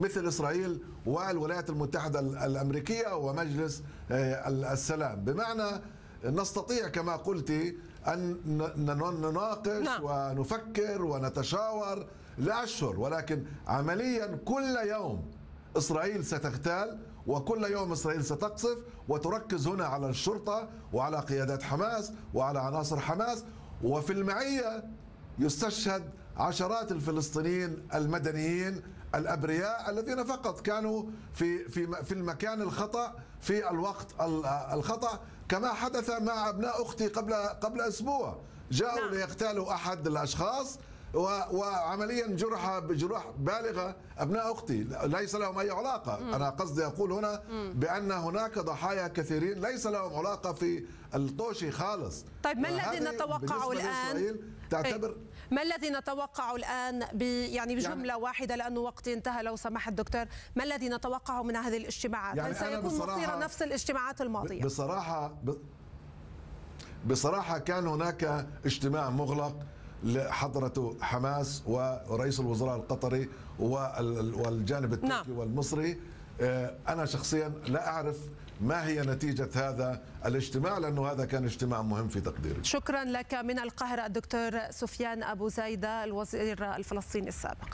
مثل إسرائيل والولايات المتحدة الأمريكية ومجلس السلام، بمعنى نستطيع كما قلت أن نناقش ونفكر ونتشاور لأشهر، ولكن عمليا كل يوم إسرائيل ستغتال، وكل يوم إسرائيل ستقصف وتركز هنا على الشرطة وعلى قيادات حماس وعلى عناصر حماس، وفي المعية يستشهد عشرات الفلسطينيين المدنيين الأبرياء الذين فقط كانوا في المكان الخطأ في الوقت الخطأ، كما حدث مع أبناء أختي قبل أسبوع. جاءوا ليغتالوا أحد الأشخاص وعمليا جرح بجروح بالغة أبناء أختي ليس لهم أي علاقة. أنا قصدي أقول هنا بأن هناك ضحايا كثيرين ليس لهم علاقة في الطوشي خالص. طيب ما الذي نتوقعه الآن؟ تعتبر ما الذي نتوقعه الآن يعني بجملة واحدة لأنه وقتي انتهى لو سمحت دكتور، ما الذي نتوقعه من هذه الاجتماعات؟ هل سيكون مصير نفس الاجتماعات الماضية؟ بصراحة كان هناك اجتماع مغلق لحضرة حماس ورئيس الوزراء القطري والجانب التركي والمصري. أنا شخصيا لا أعرف ما هي نتيجة هذا الاجتماع، لأنه هذا كان اجتماع مهم في تقديري. شكرا لك من القاهرة الدكتور سفيان أبو زايدة الوزير الفلسطيني السابق.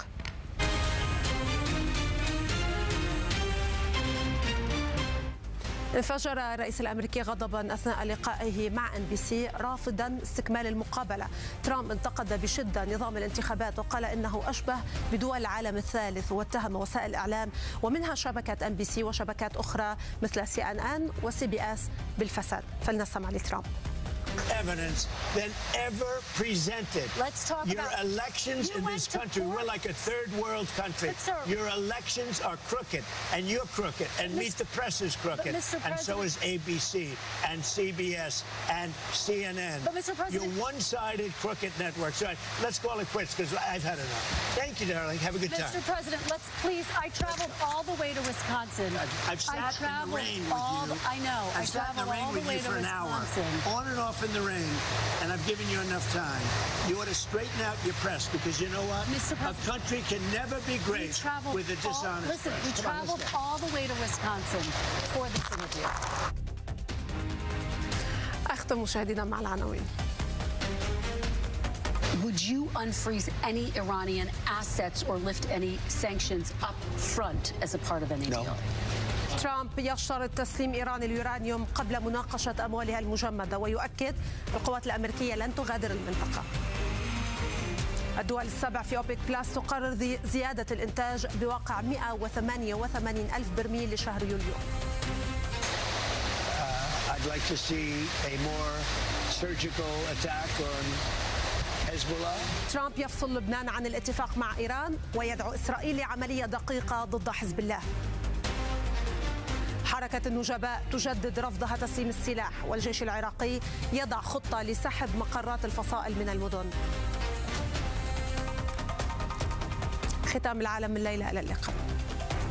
انفجر الرئيس الأمريكي غضبا أثناء لقائه مع NBC رافضا استكمال المقابلة. ترامب انتقد بشدة نظام الانتخابات وقال إنه أشبه بدول العالم الثالث، واتهم وسائل الإعلام ومنها شبكة NBC وشبكات أخرى مثل CNN وCBS بالفساد. فلنستمع لترامب. Evidence than ever presented. Let's talk your about elections in this country. We're like a third world country. Your elections are crooked, and you're crooked, and Meet the Press is crooked, and so is ABC and CBS and CNN. But Mr. President, you're one-sided crooked networks. Right, let's call it quits because I've had enough. Thank you, darling. Have a good time. Mr. President, let's please. I traveled all the way to Wisconsin. I've sat in the rain with you. I know. I sat in the rain with you for an hour, on and off in the rain, and I've given you enough time. You ought to straighten out your press, because you know what? A country can never be great with a dishonest Listen, press. we traveled all the way to Wisconsin for this interview. أختم مشاهدينا مع العناوين. Would you unfreeze any Iranian assets or lift any sanctions up front as a part of any deal? ترامب يشترط تسليم إيران اليورانيوم قبل مناقشة أموالها المجمدة، ويؤكد القوات الأمريكية لن تغادر المنطقة. الدول السبع في أوبك بلاس تقرر زيادة الإنتاج بواقع 188 ألف برميل لشهر يوليو. I'd like to see a more surgical attack on Hezbollah. ترامب يفصل لبنان عن الاتفاق مع إيران ويدعو إسرائيل لعملية دقيقة ضد حزب الله. حركة النجباء تجدد رفضها تسليم السلاح، والجيش العراقي يضع خطة لسحب مقرات الفصائل من المدن. ختام العالم الليلة، إلى اللقاء.